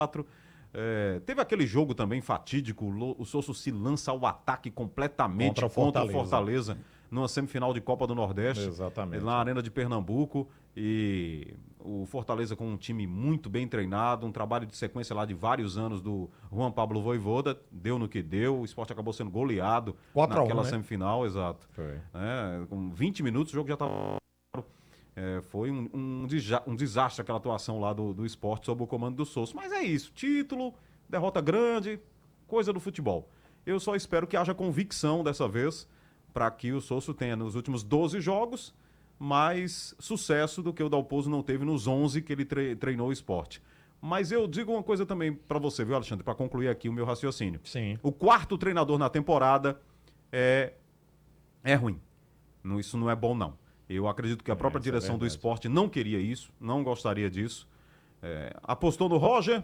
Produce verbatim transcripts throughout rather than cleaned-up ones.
É, teve aquele jogo também fatídico, o Sosso se lança ao ataque completamente Contra o contra o Fortaleza. Fortaleza, numa semifinal de Copa do Nordeste, Exatamente. na Arena de Pernambuco, e o Fortaleza com um time muito bem treinado, um trabalho de sequência lá de vários anos do Juan Pablo Vojvoda, deu no que deu, o Sport acabou sendo goleado quatro a um, naquela né? semifinal, exato. Foi. É, com vinte minutos o jogo já estava... É, foi um, um, um desastre aquela atuação lá do, do Sport sob o comando do Sosso. Mas é isso, título, derrota grande, coisa do futebol. Eu só espero que haja convicção dessa vez para que o Sosso tenha nos últimos doze jogos mais sucesso do que o Dalpozo não teve nos onze que ele tre- treinou o Sport. Mas eu digo uma coisa também para você, viu, Alexandre, para concluir aqui o meu raciocínio. Sim. O quarto treinador na temporada é, é ruim. Não, isso não é bom, não. Eu acredito que a própria É, direção é do esporte não queria isso, não gostaria disso. É, apostou no Roger,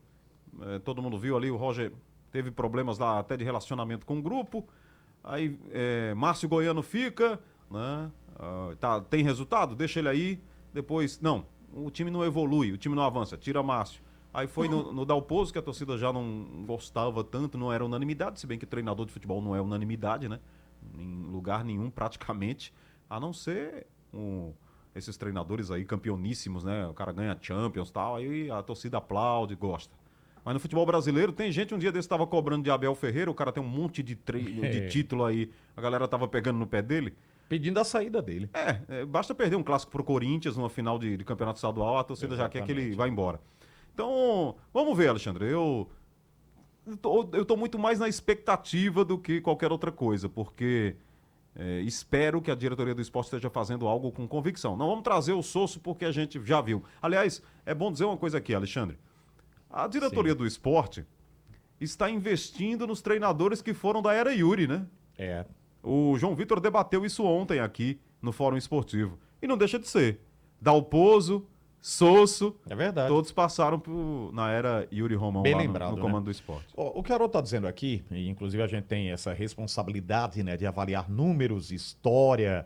é, todo mundo viu ali, o Roger teve problemas lá até de relacionamento com o grupo. Aí é, Márcio Goiano fica, né? Ah, tá, tem resultado? Deixa ele aí. Depois, não, o time não evolui, o time não avança, tira Márcio. Aí foi no, no Dalpozo, que a torcida já não gostava tanto, não era unanimidade, se bem que treinador de futebol não é unanimidade, né? Em lugar nenhum, praticamente. A não ser um, esses treinadores aí campeoníssimos, né? O cara ganha Champions e tal, aí a torcida aplaude, gosta. Mas no futebol brasileiro tem gente, um dia desse estava cobrando de Abel Ferreira, o cara tem um monte de, tre... de título aí, a galera tava pegando no pé dele. Pedindo a saída dele. É, é basta perder um clássico pro Corinthians numa final de, de campeonato estadual, a torcida Exatamente. Já quer que ele vá embora. Então, vamos ver, Alexandre, eu... Eu tô, eu tô muito mais na expectativa do que qualquer outra coisa, porque... É, espero que a diretoria do esporte esteja fazendo algo com convicção. Não vamos trazer o Sosso porque a gente já viu. Aliás, é bom dizer uma coisa aqui, Alexandre. A diretoria Sim. do esporte está investindo nos treinadores que foram da era Yuri, né? É. O João Vitor debateu isso ontem aqui no Fórum Esportivo. E não deixa de ser. Dalpozo, Sosso, é verdade. Todos passaram por, na era Yuri Romão Bem lá lembrado, no, no né? comando do esporte. O, o Carol está dizendo aqui, e inclusive a gente tem essa responsabilidade, né, de avaliar números, história,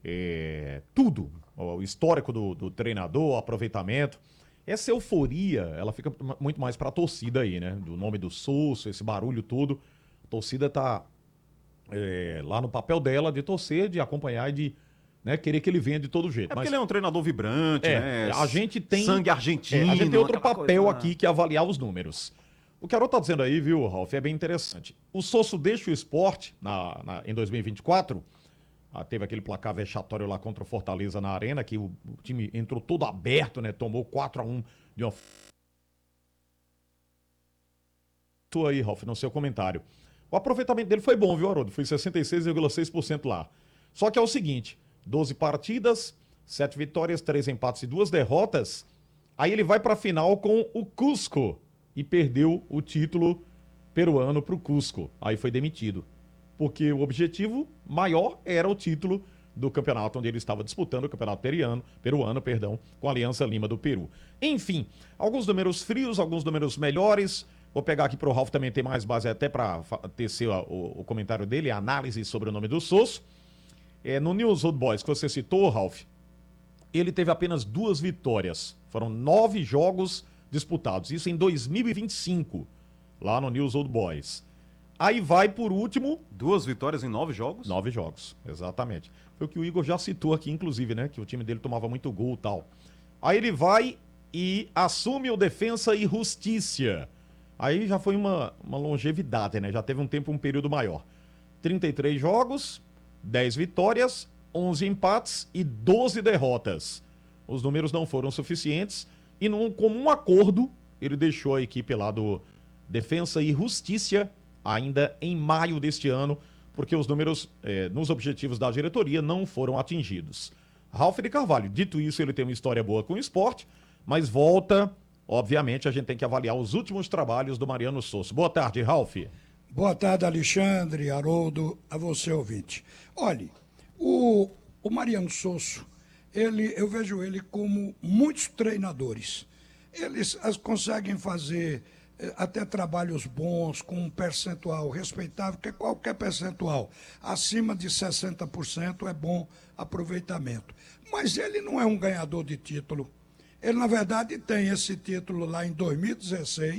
é, tudo. O histórico do, do treinador, o aproveitamento. Essa euforia, ela fica muito mais para a torcida aí, né? Do nome do Sosso, esse barulho todo. A torcida tá é, lá no papel dela de torcer, de acompanhar e de... Né, querer que ele venha de todo jeito. É mas porque ele é um treinador vibrante, é, né? A gente tem. Sangue argentino. É, a gente tem outro papel coisa... aqui que é avaliar os números. O que a Carol tá dizendo aí, viu, Ralf, é bem interessante. O Sosso deixa o esporte na, na, em dois mil e vinte e quatro. Ah, teve aquele placar vexatório lá contra o Fortaleza na Arena, que o, o time entrou todo aberto, né? Tomou quatro a um de uma. Tu aí, Ralf, no seu comentário. O aproveitamento dele foi bom, viu, Haroldo? Foi sessenta e seis vírgula seis por cento lá. Só que é o seguinte. doze partidas, sete vitórias, três empates e duas derrotas. Aí ele vai para a final com o Cusco e perdeu o título peruano para o Cusco. Aí foi demitido. Porque o objetivo maior era o título do campeonato onde ele estava disputando, o campeonato peruano, peruano, perdão, com a Aliança Lima do Peru. Enfim, alguns números frios, alguns números melhores. Vou pegar aqui para o Ralf também ter mais base até para tecer o, o comentário dele, a análise sobre o nome do Sosso. É, no News Old Boys, que você citou, Ralf, ele teve apenas duas vitórias. Foram nove jogos disputados. Isso em dois mil e vinte e cinco, lá no News Old Boys. Aí vai, por último... Duas vitórias em nove jogos? Nove jogos, exatamente. Foi o que o Igor já citou aqui, inclusive, né? Que o time dele tomava muito gol e tal. Aí ele vai e assume o Defensa e Justiça. Aí já foi uma, uma longevidade, né? Já teve um tempo, um período maior. trinta e três jogos... dez vitórias, onze empates e doze derrotas. Os números não foram suficientes e, num comum acordo, ele deixou a equipe lá do Defensa e Justiça ainda em maio deste ano, porque os números eh, nos objetivos da diretoria não foram atingidos. Ralf de Carvalho, dito isso, ele tem uma história boa com o esporte, mas volta, obviamente, a gente tem que avaliar os últimos trabalhos do Mariano Sosso. Boa tarde, Ralf. Boa tarde, Alexandre, Haroldo, a você, ouvinte. Olhe, o, o Mariano Sosso, ele, eu vejo ele como muitos treinadores. Eles as, conseguem fazer eh, até trabalhos bons, com um percentual respeitável, porque qualquer percentual acima de sessenta por cento é bom aproveitamento. Mas ele não é um ganhador de título. Ele, na verdade, tem esse título lá em dois mil e dezesseis,